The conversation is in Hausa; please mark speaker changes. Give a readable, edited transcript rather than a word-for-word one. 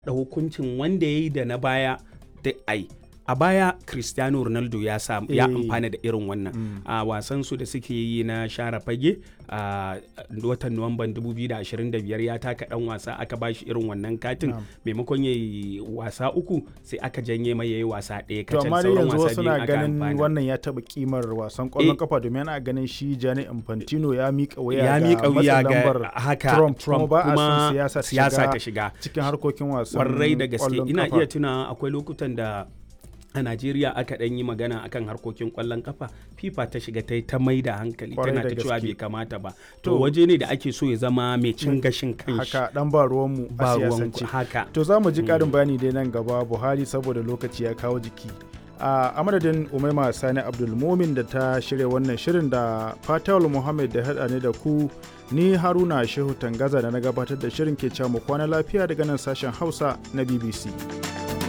Speaker 1: da hukuncin wanda ya yi da na baya da ai. A baya Cristiano Ronaldo ya amfana da irin wannan a wasan su da suke yi na share fage a watan Nuwamban 2025 ya taka dan wasa aka bashi irin wannan katin maimakon yayi wasa 3 sai aka janye mai yayi wasa 1 kacal.
Speaker 2: Amma yanzu suna ganin wannan ya taba kimar wasan kwallon kafa domin ana ganin shi Gianni Infantino ya mika wuya ga haka Trump kuma siyasa ta shiga
Speaker 1: cikin harkokin wasan kwarai da gaske. Ina iya tuna akwai lokutan da a Najeriya aka ɗan yi magana akan harkokin ƙwallon kafa FIFA ta shiga ta mai da hankali tana ta cewa bai kamata ba to waje ne da ake so ya zama mai cin gashin kanshi
Speaker 2: haka dan ba ruwanmu a siyasance haka to za mu ji ƙarin bayani dai nan gaba Buhari saboda lokaci ya kawo jiki a madadin Umaima Sani Abdulmumin da ta shirya wannan shirin da Fatawul Muhammad da haɗa ne da ku ni Haruna Shehu Tangaza da na gabatar da shirin ke cewa mu kwana lafiya daga nan sashen Hausa na BBC.